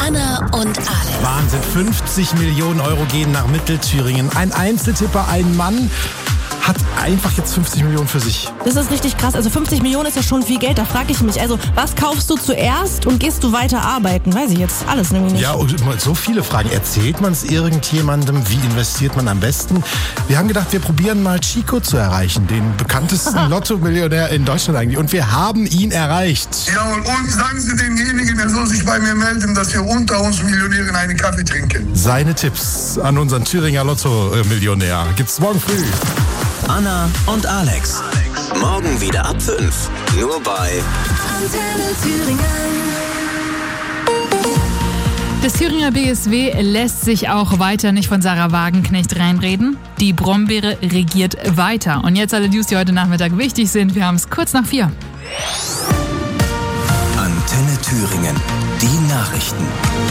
Anna und Alex. Wahnsinn, 50 Millionen Euro gehen nach Mittelthüringen. Ein Einzeltipper, ein Mann, hat einfach jetzt 50 Millionen für sich. Das ist richtig krass. Also 50 Millionen ist ja schon viel Geld. Da frage ich mich, also was kaufst du zuerst und gehst du weiter arbeiten? Weiß ich jetzt alles nämlich nicht. Ja, und so viele Fragen. Erzählt man es irgendjemandem? Wie investiert man am besten? Wir haben gedacht, wir probieren mal Chico zu erreichen, den bekanntesten Lotto-Millionär in Deutschland eigentlich. Und wir haben ihn erreicht. Ja, und sagen Sie demjenigen, er soll sich bei mir melden, dass wir unter uns Millionären einen Kaffee trinken. Seine Tipps an unseren Thüringer Lotto-Millionär gibt's morgen früh. Anna und Alex. Morgen wieder ab 5. Nur bei Antenne Thüringen. Das Thüringer BSW lässt sich auch weiter nicht von Sarah Wagenknecht reinreden. Die Brombeere regiert weiter. Und jetzt alle News, die heute Nachmittag wichtig sind. Wir haben es kurz nach 4. Antenne Thüringen. Die Nachrichten.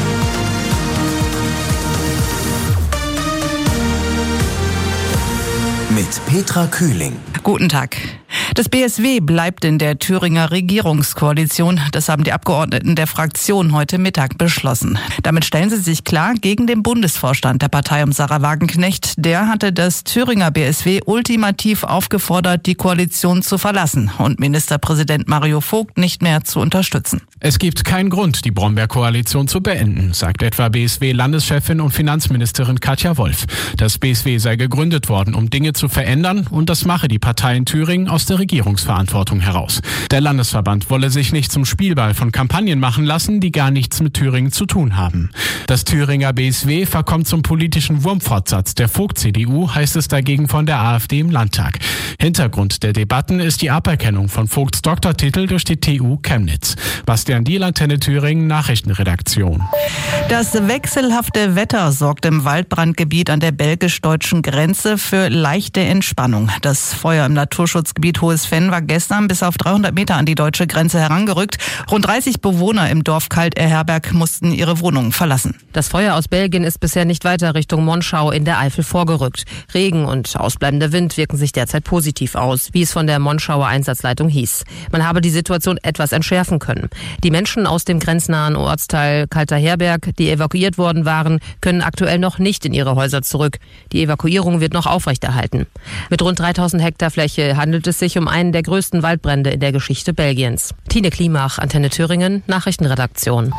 Mit Petra Kühling. Guten Tag. Das BSW bleibt in der Thüringer Regierungskoalition. Das haben die Abgeordneten der Fraktion heute Mittag beschlossen. Damit stellen sie sich klar gegen den Bundesvorstand der Partei um Sarah Wagenknecht. Der hatte das Thüringer BSW ultimativ aufgefordert, die Koalition zu verlassen und Ministerpräsident Mario Vogt nicht mehr zu unterstützen. Es gibt keinen Grund, die Brombeer-Koalition zu beenden, sagt etwa BSW-Landeschefin und Finanzministerin Katja Wolf. Das BSW sei gegründet worden, um Dinge zu verändern, und das mache die Partei in Thüringen aus der Regierungsverantwortung heraus. Der Landesverband wolle sich nicht zum Spielball von Kampagnen machen lassen, die gar nichts mit Thüringen zu tun haben. Das Thüringer BSW verkommt zum politischen Wurmfortsatz der Vogt-CDU, heißt es dagegen von der AfD im Landtag. Hintergrund der Debatten ist die Aberkennung von Vogts Doktortitel durch die TU Chemnitz. Bastian Diehl, Antenne Thüringen, Nachrichtenredaktion. Das wechselhafte Wetter sorgt im Waldbrandgebiet an der belgisch-deutschen Grenze für leichte Entspannung. Das Feuer im Naturschutzgebiet Hohes Venn war gestern bis auf 300 Meter an die deutsche Grenze herangerückt. Rund 30 Bewohner im Dorf Kalterherberg mussten ihre Wohnungen verlassen. Das Feuer aus Belgien ist bisher nicht weiter Richtung Monschau in der Eifel vorgerückt. Regen und ausbleibender Wind wirken sich derzeit positiv aus, wie es von der Monschauer Einsatzleitung hieß. Man habe die Situation etwas entschärfen können. Die Menschen aus dem grenznahen Ortsteil Kalterherberg, die evakuiert worden waren, können aktuell noch nicht in ihre Häuser zurück. Die Evakuierung wird noch aufrechterhalten. Mit rund 3000 Hektar Fläche handelt es sich um einen der größten Waldbrände in der Geschichte Belgiens. Tine Klimach, Antenne Thüringen, Nachrichtenredaktion.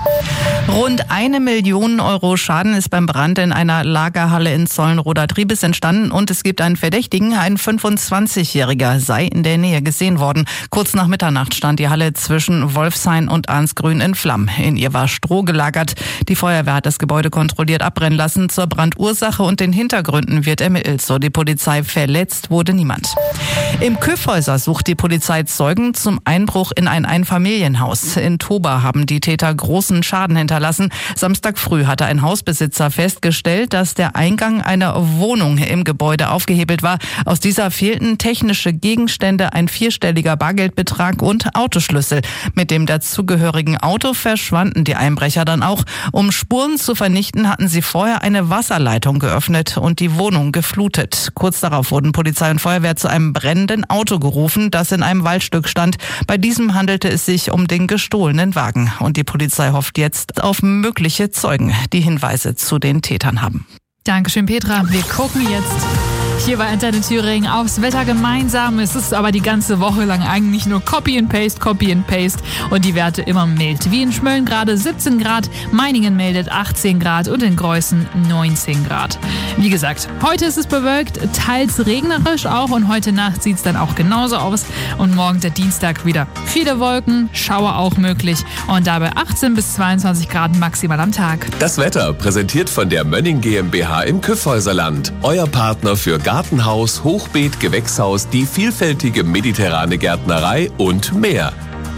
Rund 1 Million Euro Schaden ist beim Brand in einer Lagerhalle in Zollenroda-Triebes entstanden und es gibt einen Verdächtigen. Ein 25-Jähriger sei in der Nähe gesehen worden. Kurz nach Mitternacht stand die Halle zwischen Wolfshain und Arnsgrün in Flammen. In ihr war Stroh gelagert. Die Feuerwehr hat das Gebäude kontrolliert abbrennen lassen. Zur Brandursache und den Hintergründen wird ermittelt, so die Polizei. Verletzt wurde niemand. Im Kyffhäuser sucht die Polizei Zeugen zum Einbruch in ein Einfamilienhaus. In Toba haben die Täter großen Schaden hinterlassen. Samstag früh hatte ein Hausbesitzer festgestellt, dass der Eingang einer Wohnung im Gebäude aufgehebelt war. Aus dieser fehlten technische Gegenstände, ein 4-stelliger Bargeldbetrag und Autoschlüssel. Mit dem dazugehörigen Auto verschwanden die Einbrecher dann auch. Um Spuren zu vernichten, hatten sie vorher eine Wasserleitung geöffnet und die Wohnung geflutet. Kurz darauf wurden Polizei und Feuerwehr zu einem brennenden Auto gerufen, das in einem Waldstück stand. Bei diesem handelte es sich um den gestohlenen Wagen. Und die Polizei hofft jetzt auf mögliche Zeugen, die Hinweise zu den Tätern haben. Dankeschön, Petra. Wir gucken jetzt hier bei Antenne Thüringen aufs Wetter gemeinsam. Es ist aber die ganze Woche lang eigentlich nur Copy and Paste und die Werte immer mild. Wie in Schmölln gerade 17 Grad, Meiningen meldet 18 Grad und in Greußen 19 Grad. Wie gesagt, heute ist es bewölkt, teils regnerisch auch und heute Nacht sieht es dann auch genauso aus und morgen der Dienstag wieder viele Wolken, Schauer auch möglich und dabei 18 bis 22 Grad maximal am Tag. Das Wetter präsentiert von der Mönning GmbH im Kyffhäuserland. Euer Partner für Gartenhaus, Hochbeet, Gewächshaus, die vielfältige mediterrane Gärtnerei und mehr.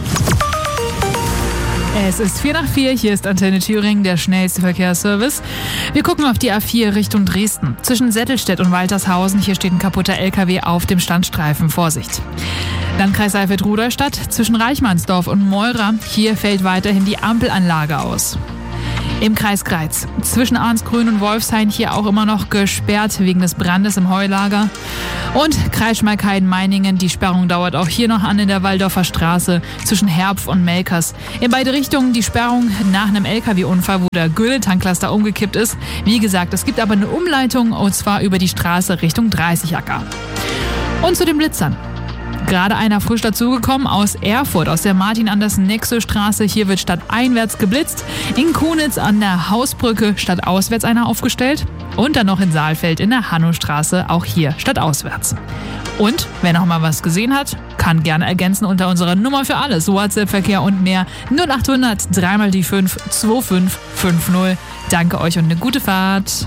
Es ist 3:04, hier ist Antenne Thüringen, der schnellste Verkehrsservice. Wir gucken auf die A4 Richtung Dresden. Zwischen Settelstedt und Waltershausen, hier steht ein kaputter LKW auf dem Standstreifen. Vorsicht. Landkreis Saalfeld-Rudolstadt, zwischen Reichmannsdorf und Meura, hier fällt weiterhin die Ampelanlage aus. Im Kreis Greiz. Zwischen Arnsgrün und Wolfshain hier auch immer noch gesperrt wegen des Brandes im Heulager. Und Kreis Schmalkalden-Meiningen. Die Sperrung dauert auch hier noch an in der Walldorfer Straße zwischen Herpf und Melkers. In beide Richtungen die Sperrung nach einem LKW-Unfall, wo der Gülle-Tanklaster umgekippt ist. Wie gesagt, es gibt aber eine Umleitung und zwar über die Straße Richtung 30acker. Und zu den Blitzern. Gerade einer frisch dazugekommen aus Erfurt, aus der Martin-Andersen-Nexö-Straße. Hier wird stadteinwärts geblitzt. In Kunitz an der Hausbrücke stadtauswärts einer aufgestellt. Und dann noch in Saalfeld in der Hannostraße, auch hier stadtauswärts. Und wer noch mal was gesehen hat, kann gerne ergänzen unter unserer Nummer für alles. WhatsApp-Verkehr und mehr 0800 3 die 5 2550. Danke euch und eine gute Fahrt.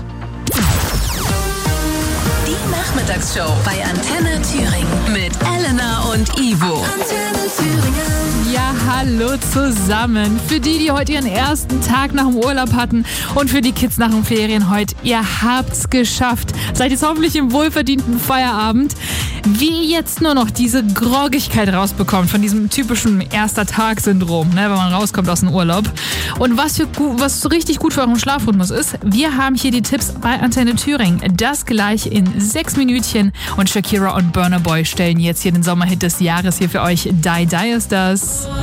Nachmittagsshow bei Antenne Thüringen mit Elena und Ivo. Antenne Thüringen. Ja, hallo zusammen. Für die heute ihren ersten Tag nach dem Urlaub hatten und für die Kids nach den Ferien heute, ihr habt's geschafft. Seid jetzt hoffentlich im wohlverdienten Feierabend. Wie ihr jetzt nur noch diese Groggigkeit rausbekommt von diesem typischen Erster-Tag-Syndrom, ne, wenn man rauskommt aus dem Urlaub. Und was so richtig gut für euren Schlafrhythmus ist, wir haben hier die Tipps bei Antenne Thüringen. Das gleich in 6 Minütchen. Und Shakira und Burna Boy stellen jetzt hier den Sommerhit des Jahres hier für euch. Die Die ist das.